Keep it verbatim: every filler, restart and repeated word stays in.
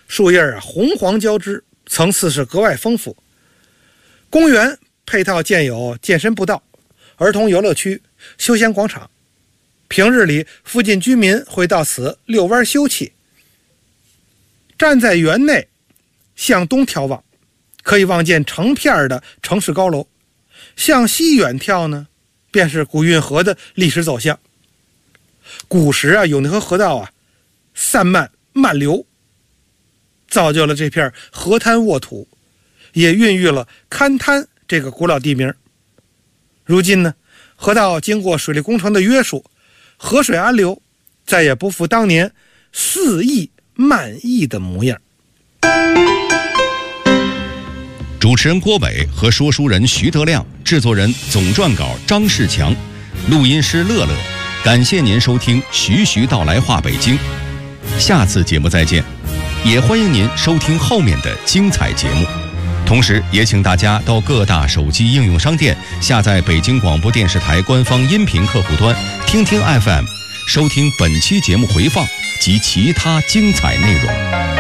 树叶啊红黄交织，层次是格外丰富。公园配套建有健身步道、儿童游乐区、休闲广场，平日里附近居民会到此遛弯休憩。站在园内向东眺望，可以望见成片的城市高楼，向西远眺呢，便是古运河的历史走向。古时啊，永定河河道啊散漫漫流，造就了这片河滩沃土，也孕育了勘滩这个古老地名。如今呢，河道经过水利工程的约束，河水安流，再也不复当年肆意漫溢的模样。 主持人郭伟和说书人徐德亮，制作人总撰稿张世强，录音师乐乐。感谢您收听徐徐道来话北京，下次节目再见。也欢迎您收听后面的精彩节目，同时也请大家到各大手机应用商店下载北京广播电视台官方音频客户端听听 F M， 收听本期节目回放及其他精彩内容。